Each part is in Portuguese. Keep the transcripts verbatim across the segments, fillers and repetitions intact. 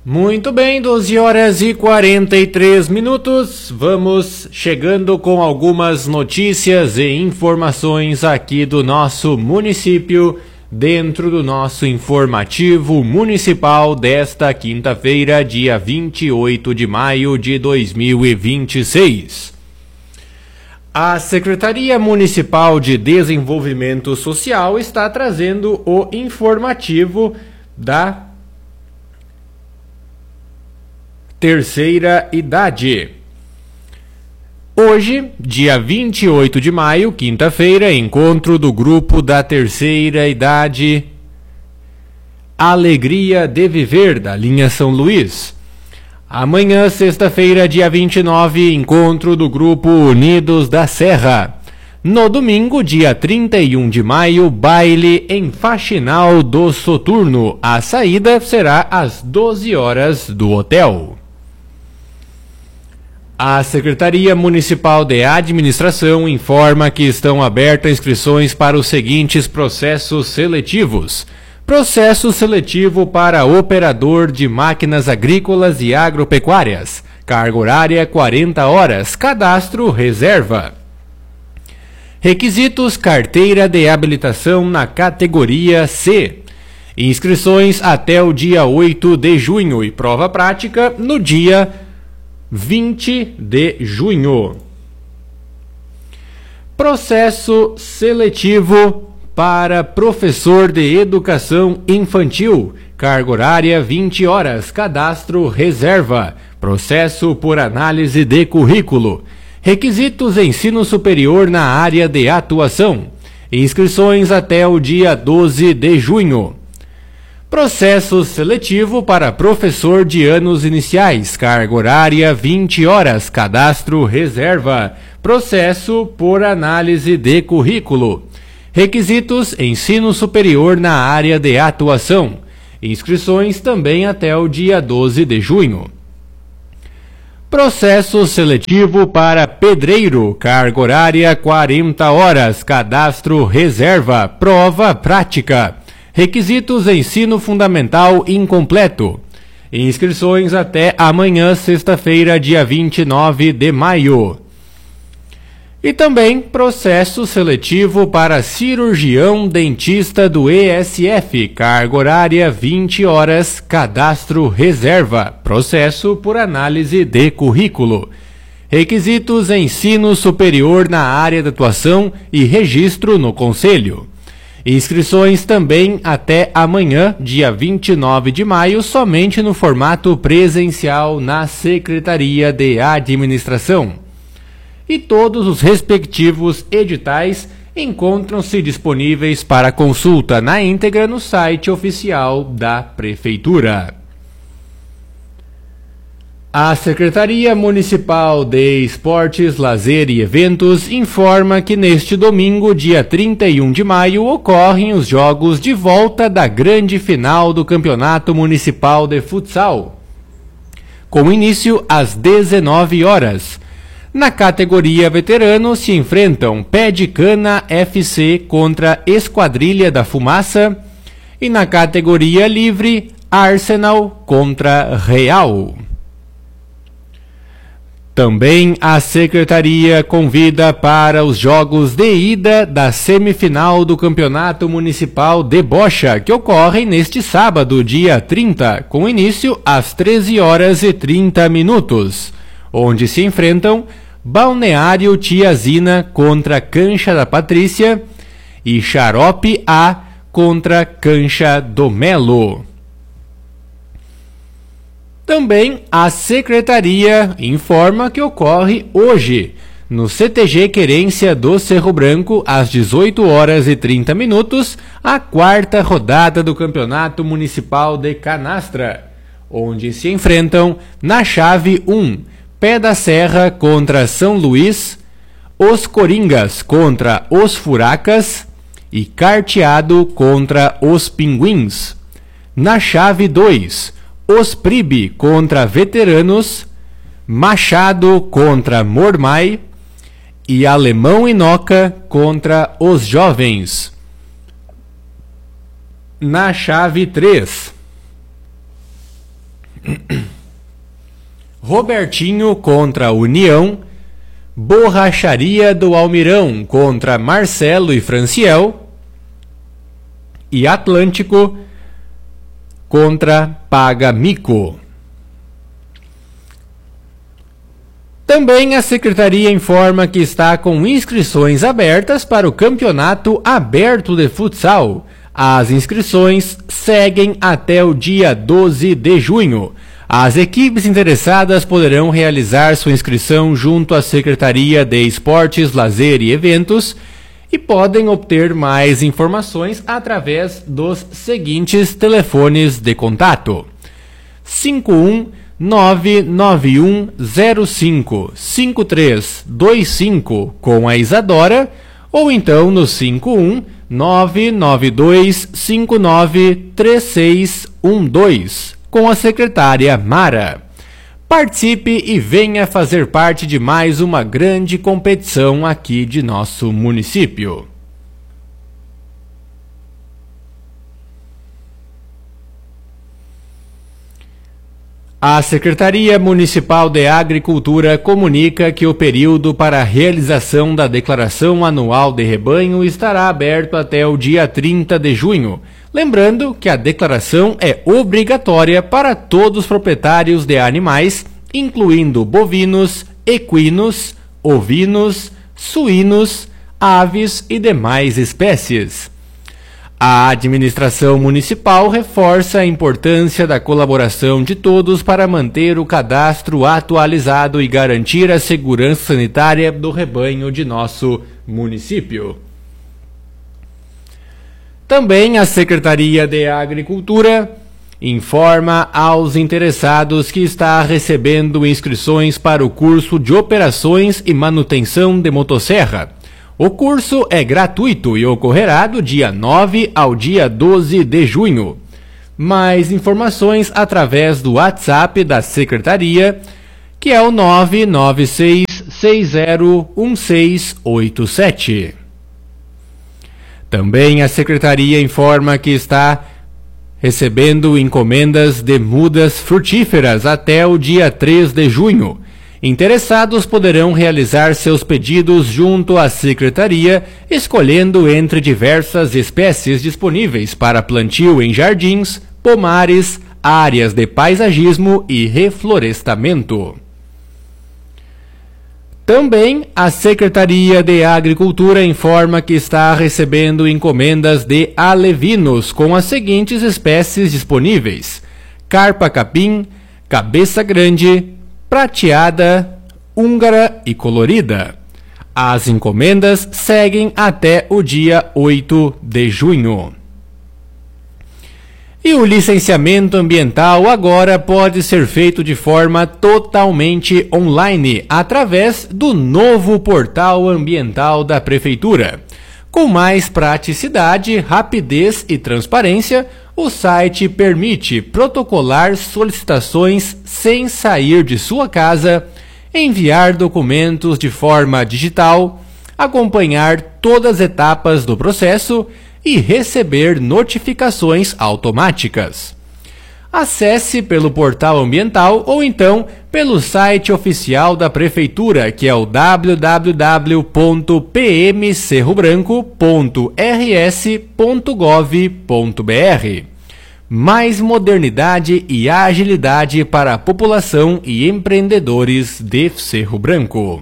Muito bem, doze horas e quarenta e três minutos. Vamos chegando com algumas notícias e informações aqui do nosso município, dentro do nosso informativo municipal desta quinta-feira, dia vinte e oito de maio de dois mil e vinte e seis. A Secretaria Municipal de Desenvolvimento Social está trazendo o informativo da terceira idade. Hoje, dia vinte e oito de maio, quinta-feira, encontro do grupo da terceira idade Alegria de Viver, da linha São Luís. Amanhã, sexta-feira, dia vinte e nove, encontro do grupo Unidos da Serra. No domingo, dia trinta e um de maio, baile em Faxinal do Soturno. A saída será às doze horas do hotel. A Secretaria Municipal de Administração informa que estão abertas inscrições para os seguintes processos seletivos. Processo seletivo para operador de máquinas agrícolas e agropecuárias. Carga horária quarenta horas. Cadastro reserva. Requisitos: carteira de habilitação na categoria C. Inscrições até o dia oito de junho e prova prática no dia vinte de junho. Processo seletivo para professor de educação infantil. Carga horária vinte horas. Cadastro reserva. Processo por análise de currículo. Requisitos: ensino superior na área de atuação. Inscrições até o dia doze de junho. Processo seletivo para professor de anos iniciais. Carga horária vinte horas. Cadastro reserva. Processo por análise de currículo. Requisitos: ensino superior na área de atuação. Inscrições também até o dia doze de junho. Processo seletivo para pedreiro. Carga horária quarenta horas. Cadastro reserva. Prova prática. Requisitos: ensino fundamental incompleto. Inscrições até amanhã, sexta-feira, dia vinte e nove de maio. E também processo seletivo para cirurgião dentista do E S F. Carga horária vinte horas. Cadastro reserva. Processo por análise de currículo. Requisitos: ensino superior na área de atuação e registro no conselho. Inscrições também até amanhã, dia vinte e nove de maio, somente no formato presencial na Secretaria de Administração. E todos os respectivos editais encontram-se disponíveis para consulta na íntegra no site oficial da Prefeitura. A Secretaria Municipal de Esportes, Lazer e Eventos informa que neste domingo, dia trinta e um de maio, ocorrem os jogos de volta da grande final do Campeonato Municipal de Futsal, com início às dezenove horas. Na categoria veterano se enfrentam Pé de Cana F C contra Esquadrilha da Fumaça e na categoria livre, Arsenal contra Real. Também a Secretaria convida para os jogos de ida da semifinal do Campeonato Municipal de Bocha, que ocorrem neste sábado, dia trinta, com início às treze horas e trinta minutos, onde se enfrentam Balneário Tiazina contra Cancha da Patrícia e Xarope A contra Cancha do Melo. Também a Secretaria informa que ocorre hoje, no C T G Querência do Cerro Branco, às dezoito horas e trinta minutos, a quarta rodada do Campeonato Municipal de Canastra, onde se enfrentam na chave um, Pé da Serra contra São Luís, os Coringas contra os Furacas e Carteado contra os Pinguins. Na chave dois, os Pribe contra Veteranos, Machado contra Mormai e Alemão Inoca contra os Jovens. Na chave três, Robertinho contra União, Borracharia do Almirão contra Marcelo e Franciel e Atlântico contra Paga Mico. Também a Secretaria informa que está com inscrições abertas para o Campeonato Aberto de Futsal. As inscrições seguem até o dia doze de junho. As equipes interessadas poderão realizar sua inscrição junto à Secretaria de Esportes, Lazer e Eventos e podem obter mais informações através dos seguintes telefones de contato: cinco um nove nove um zero cinco cinco três dois cinco com a Isadora ou então no cinco um nove nove dois cinco nove três seis um dois com a secretária Mara. Participe e venha fazer parte de mais uma grande competição aqui de nosso município. A Secretaria Municipal de Agricultura comunica que o período para a realização da Declaração Anual de Rebanho estará aberto até o dia trinta de junho. Lembrando que a declaração é obrigatória para todos os proprietários de animais, incluindo bovinos, equinos, ovinos, suínos, aves e demais espécies. A administração municipal reforça a importância da colaboração de todos para manter o cadastro atualizado e garantir a segurança sanitária do rebanho de nosso município. Também a Secretaria de Agricultura informa aos interessados que está recebendo inscrições para o curso de Operações e Manutenção de Motosserra. O curso é gratuito e ocorrerá do dia nove ao dia doze de junho. Mais informações através do WhatsApp da Secretaria, que é o nove nove seis seis zero um seis oito sete. Também a Secretaria informa que está recebendo encomendas de mudas frutíferas até o dia três de junho. Interessados poderão realizar seus pedidos junto à Secretaria, escolhendo entre diversas espécies disponíveis para plantio em jardins, pomares, áreas de paisagismo e reflorestamento. Também a Secretaria de Agricultura informa que está recebendo encomendas de alevinos com as seguintes espécies disponíveis: carpa-capim, cabeça grande, prateada, húngara e colorida. As encomendas seguem até o dia oito de junho. E o licenciamento ambiental agora pode ser feito de forma totalmente online, através do novo portal ambiental da Prefeitura. Com mais praticidade, rapidez e transparência, o site permite protocolar solicitações sem sair de sua casa, enviar documentos de forma digital, acompanhar todas as etapas do processo e receber notificações automáticas. Acesse pelo portal ambiental ou então pelo site oficial da Prefeitura, que é o w w w ponto p m cerro branco ponto r s ponto gov ponto b r. Mais modernidade e agilidade para a população e empreendedores de Cerro Branco.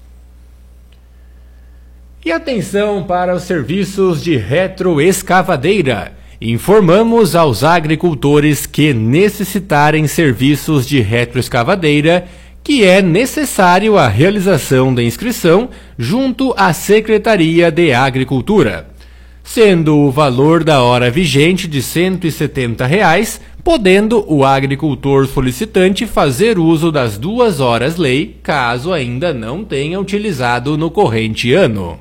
E atenção para os serviços de retroescavadeira. Informamos aos agricultores que necessitarem serviços de retroescavadeira que é necessário a realização da inscrição junto à Secretaria de Agricultura, sendo o valor da hora vigente de cento e setenta reais, podendo o agricultor solicitante fazer uso das duas horas-lei, caso ainda não tenha utilizado no corrente ano.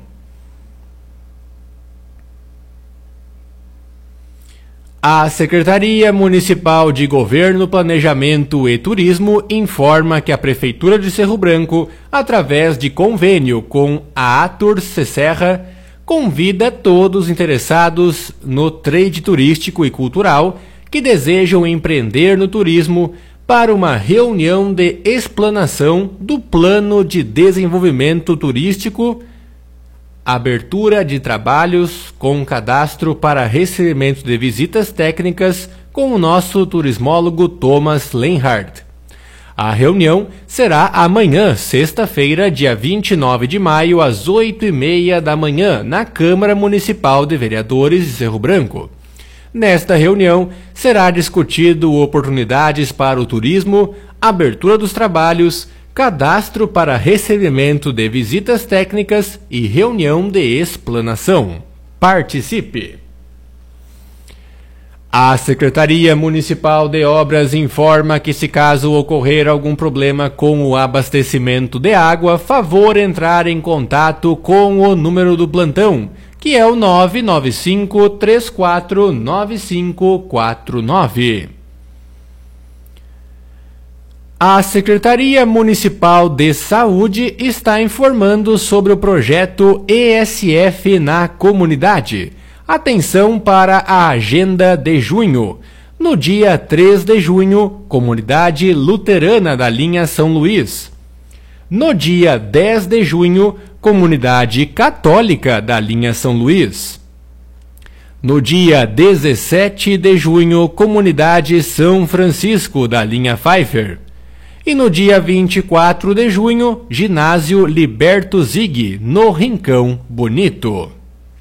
A Secretaria Municipal de Governo, Planejamento e Turismo informa que a Prefeitura de Cerro Branco, através de convênio com a Atur Serra, convida todos interessados no trade turístico e cultural que desejam empreender no turismo para uma reunião de explanação do Plano de Desenvolvimento Turístico, abertura de trabalhos com cadastro para recebimento de visitas técnicas com o nosso turismólogo Thomas Lenhardt. A reunião será amanhã, sexta-feira, dia vinte e nove de maio, às oito e meia da manhã, na Câmara Municipal de Vereadores de Cerro Branco. Nesta reunião, será discutido oportunidades para o turismo, abertura dos trabalhos, cadastro para recebimento de visitas técnicas e reunião de explanação. Participe! A Secretaria Municipal de Obras informa que, se caso ocorrer algum problema com o abastecimento de água, favor entrar em contato com o número do plantão, que é o nove nove cinco, três quatro nove cinco quatro nove. A Secretaria Municipal de Saúde está informando sobre o projeto E S F na comunidade. Atenção para a agenda de junho. No dia três de junho, Comunidade Luterana da linha São Luís. No dia dez de junho, Comunidade Católica da linha São Luís. No dia dezessete de junho, Comunidade São Francisco da linha Pfeiffer. E no dia vinte e quatro de junho, Ginásio Liberto Zig, no Rincão Bonito.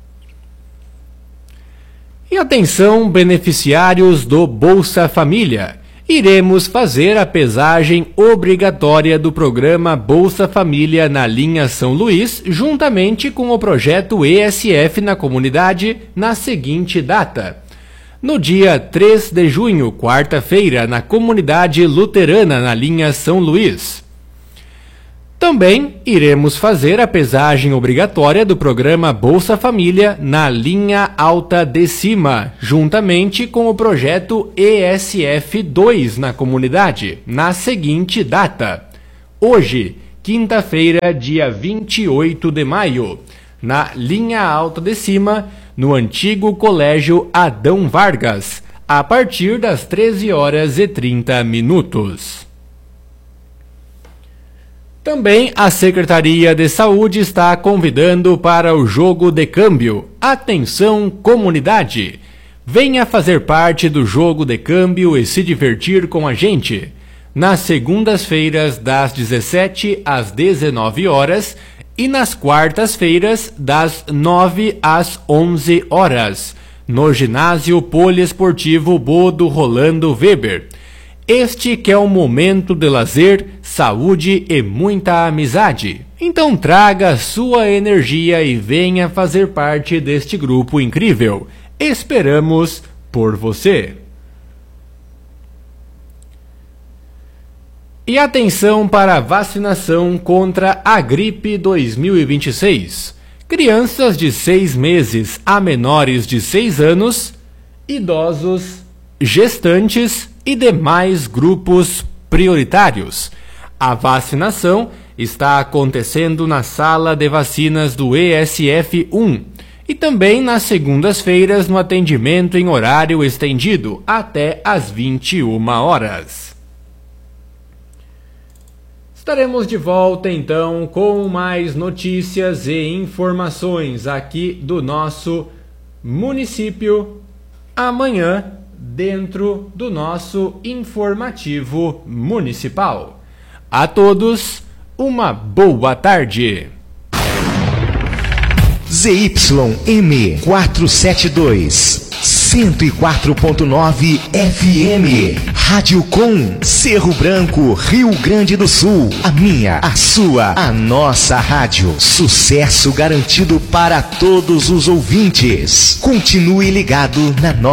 E atenção, beneficiários do Bolsa Família. Iremos fazer a pesagem obrigatória do programa Bolsa Família na linha São Luís, juntamente com o projeto E S F na comunidade, na seguinte data. No dia três de junho, quarta-feira, na Comunidade Luterana na linha São Luís. Também iremos fazer a pesagem obrigatória do programa Bolsa Família na linha Alta de Cima, juntamente com o projeto E S F dois na comunidade, na seguinte data. Hoje, quinta-feira, dia vinte e oito de maio, na linha Alta de Cima, no antigo Colégio Adão Vargas, a partir das treze horas e trinta minutos. Também a Secretaria de Saúde está convidando para o jogo de câmbio. Atenção, comunidade! Venha fazer parte do jogo de câmbio e se divertir com a gente. Nas segundas-feiras, das dezessete às dezenove horas e nas quartas-feiras, das nove às onze horas, no Ginásio Poliesportivo Bodo Rolando Weber. Este que é um momento de lazer, saúde e muita amizade. Então traga sua energia e venha fazer parte deste grupo incrível. Esperamos por você. E atenção para a vacinação contra a gripe dois mil e vinte e seis. Crianças de seis meses a menores de seis anos, idosos, gestantes e demais grupos prioritários. A vacinação está acontecendo na sala de vacinas do E S F um e também nas segundas-feiras no atendimento em horário estendido até às vinte e uma horas. Estaremos de volta então com mais notícias e informações aqui do nosso município amanhã, dentro do nosso informativo municipal. A todos, uma boa tarde. Z Y M quatrocentos e setenta e dois, cento e quatro ponto nove F M, Rádio Com, Cerro Branco, Rio Grande do Sul. A minha, a sua, a nossa rádio. Sucesso garantido para todos os ouvintes. Continue ligado na nossa